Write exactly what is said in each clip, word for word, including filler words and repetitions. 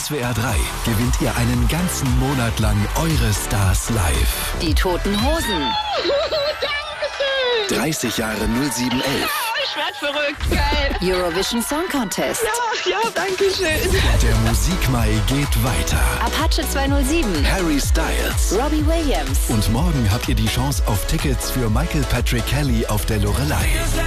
S W R drei gewinnt ihr einen ganzen Monat lang eure Stars live. Die Toten Hosen. Dankeschön. dreißig Jahre null sieben elf. Ich werd verrückt, geil. Eurovision Song Contest. Ja, ja, danke schön. Der Musikmai geht weiter. Apache zweihundertsieben. Harry Styles. Robbie Williams. Und morgen habt ihr die Chance auf Tickets für Michael Patrick Kelly auf der Loreley.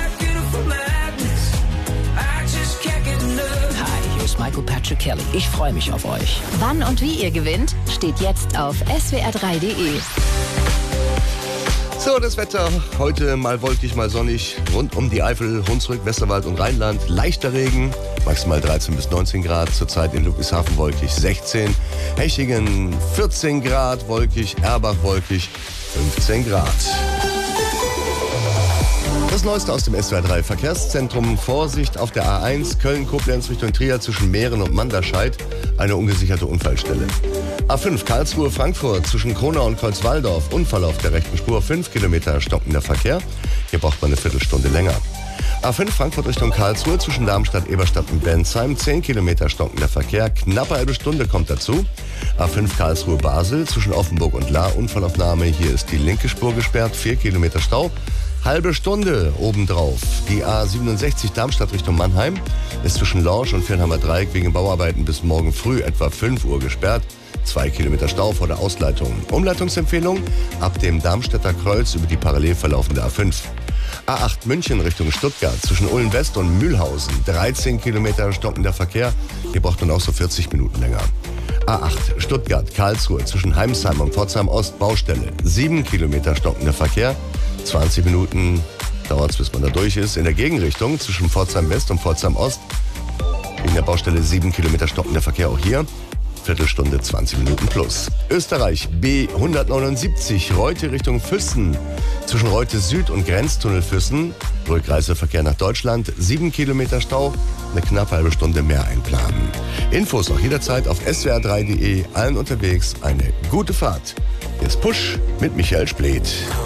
Hi, hier ist Michael Patrick Kelly. Ich freue mich auf euch. Wann und wie ihr gewinnt, steht jetzt auf S W R drei punkt de. So, das Wetter. Heute mal wolkig, mal sonnig. Rund um die Eifel, Hunsrück, Westerwald und Rheinland. Leichter Regen. Maximal dreizehn bis neunzehn Grad. Zurzeit in Ludwigshafen wolkig sechzehn. Hechingen vierzehn Grad wolkig. Erbach wolkig fünfzehn Grad. Das Neueste aus dem S W R drei Verkehrszentrum. Vorsicht auf der A eins Köln-Koblenz Richtung Trier zwischen Mähren und Manderscheid. Eine ungesicherte Unfallstelle. A fünf Karlsruhe-Frankfurt zwischen Kronau und Kreuzwaldorf. Unfall auf der rechten Spur. fünf Kilometer stockender Verkehr. Hier braucht man eine Viertelstunde länger. A fünf Frankfurt Richtung Karlsruhe zwischen Darmstadt, Eberstadt und Bensheim. zehn Kilometer stockender Verkehr. Knappe halbe Stunde kommt dazu. A fünf Karlsruhe-Basel zwischen Offenburg und Lahr. Unfallaufnahme. Hier ist die linke Spur gesperrt. vier Kilometer Stau. Halbe Stunde obendrauf. Die A siebenundsechzig Darmstadt Richtung Mannheim ist zwischen Lorsch und Viernheimer Dreieck wegen Bauarbeiten bis morgen früh etwa fünf Uhr gesperrt. Zwei Kilometer Stau vor der Ausleitung. Umleitungsempfehlung ab dem Darmstädter Kreuz über die parallel verlaufende A fünf. A acht München Richtung Stuttgart zwischen Ulm West und Mühlhausen. dreizehn Kilometer stockender Verkehr. Hier braucht man auch so vierzig Minuten länger. A acht Stuttgart Karlsruhe zwischen Heimsheim und Pforzheim Ost Baustelle. sieben Kilometer stockender Verkehr. zwanzig Minuten dauert es, bis man da durch ist. In der Gegenrichtung zwischen Pforzheim West und Pforzheim Ost. In der Baustelle sieben Kilometer stockender Verkehr auch hier. Viertelstunde, zwanzig Minuten plus. Österreich B hundertneunundsiebzig Reute Richtung Füssen. Zwischen Reute Süd und Grenztunnel Füssen. Rückreiseverkehr nach Deutschland. sieben Kilometer Stau. Eine knappe halbe Stunde mehr einplanen. Infos auch jederzeit auf S W R drei punkt de. Allen unterwegs eine gute Fahrt. Hier ist Push mit Michael Spleth.